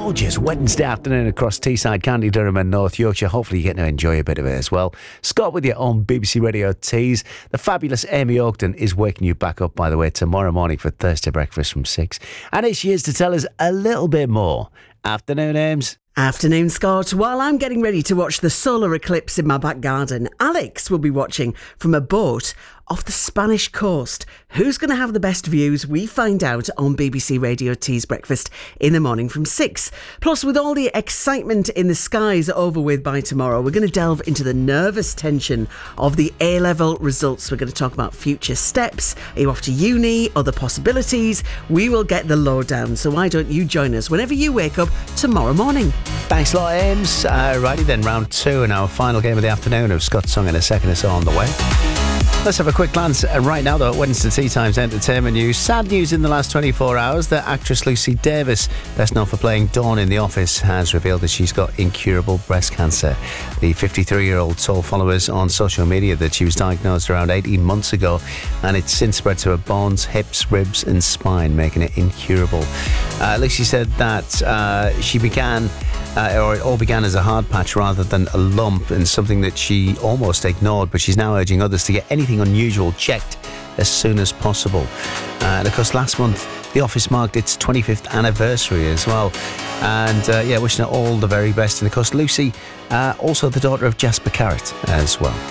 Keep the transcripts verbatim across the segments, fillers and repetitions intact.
gorgeous Wednesday afternoon across Teesside, County Durham and North Yorkshire. Hopefully you get to enjoy a bit of it as well. Scott with you on B B C Radio Tees. The fabulous Amy Oakton is waking you back up, by the way, tomorrow morning for Thursday breakfast from six. And here she is to tell us a little bit more. Afternoon, Ames. Afternoon, Scott. While I'm getting ready to watch the solar eclipse in my back garden, Alex will be watching from a boat off the Spanish coast. Who's going to have the best views? We find out on B B C Radio Tees Breakfast in the morning from six. Plus, with all the excitement in the skies over with by tomorrow, we're going to delve into the nervous tension of the A-level results. We're going to talk about future steps. Are you off to uni? Other possibilities? We will get the lowdown. So why don't you join us whenever you wake up tomorrow morning? Thanks a lot, Ames. Uh, righty then, round two and our final game of the afternoon of Scott's Song in a Second or so on the way. Let's have a quick glance uh, right now, though, at Wednesday Tea Times entertainment news. Sad news in the last twenty-four hours. The actress Lucy Davis, best known for playing Dawn in The Office, has revealed that she's got incurable breast cancer. The fifty-three-year-old told followers on social media that she was diagnosed around eighteen months ago, and it's since spread to her bones, hips, ribs and spine, making it incurable. Uh, Lucy said that uh, she began... Uh, or it all began as a hard patch rather than a lump, and something that she almost ignored, but she's now urging others to get anything unusual checked as soon as possible. Uh, and of course, last month The Office marked its twenty-fifth anniversary as well, and uh, yeah, wishing her all the very best. And of course, Lucy, uh, also the daughter of Jasper Carrott as well.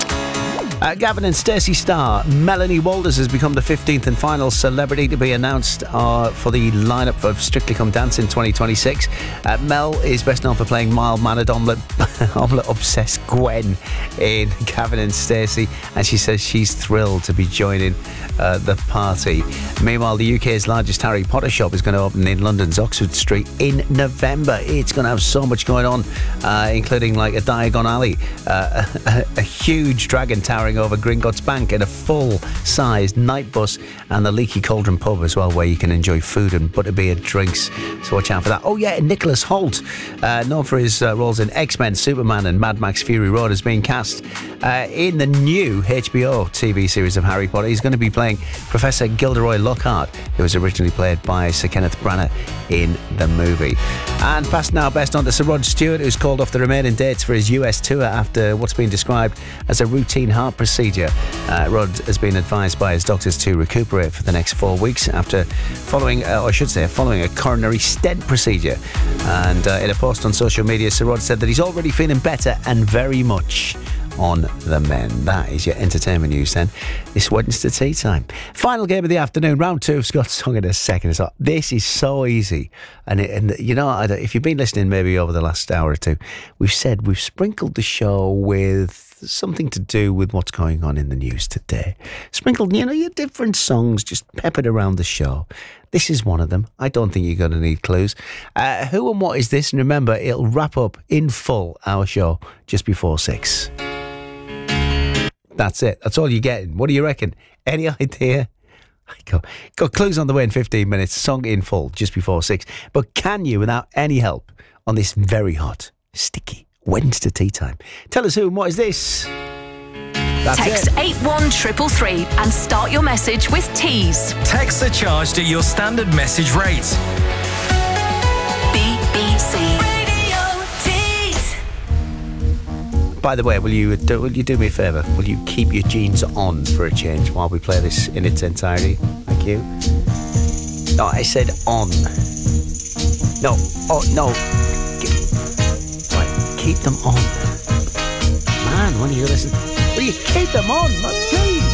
Uh, Gavin and Stacey star Melanie Walters has become the fifteenth and final celebrity to be announced uh, for the lineup of Strictly Come Dancing twenty twenty-six. Uh, Mel is best known for playing mild-mannered omelette, omelette-obsessed Gwen in Gavin and Stacey, and she says she's thrilled to be joining uh, the party. Meanwhile, the U K's largest Harry Potter shop is going to open in London's Oxford Street in November. It's going to have so much going on, uh, including like a Diagon Alley, uh, a, a huge dragon towering over Gringotts Bank, and a full-sized night bus, and the Leaky Cauldron pub as well, where you can enjoy food and butterbeer drinks. So watch out for that. Oh yeah, and Nicholas Hoult, uh, known for his uh, roles in X-Men, Superman and Mad Max Fury Road, is being cast uh, in the new H B O T V series of Harry Potter. He's going to be playing Professor Gilderoy Lockhart, who was originally played by Sir Kenneth Branagh in the movie. And past now best on to Sir Rod Stewart, who's called off the remaining dates for his U S tour after what's been described as a routine heart procedure. Uh, Rod has been advised by his doctors to recuperate for the next four weeks after following, uh, or I should say, following a coronary stent procedure. And uh, in a post on social media, Sir Rod said that he's already feeling better and very much on the mend. That is your entertainment news then. This Wednesday tea time. Final game of the afternoon, round two of Scott's Song in a Second. So this is so easy. And, it, and you know, if you've been listening maybe over the last hour or two, we've said we've sprinkled the show with something to do with what's going on in the news today. Sprinkled, you know, your different songs just peppered around the show. This is one of them. I don't think you're going to need clues. Uh, who and what is this? And remember, it'll wrap up in full our show just before six. That's it. That's all you're getting. What do you reckon? Any idea? Got, got clues on the way in fifteen minutes. Song in full just before six. But can you, without any help, on this very hot, sticky Wednesday tea time? Tell us who and what is this? That's Text it. eight one three three three and start your message with Tees. Texts are charged at your standard message rate. B B C Radio Tees. By the way, will you do, will you do me a favour? Will you keep your jeans on for a change while we play this in its entirety? Thank you. No, I said on. No, oh, no. Right, keep them on. Man, when you listen, will you keep them on? Man?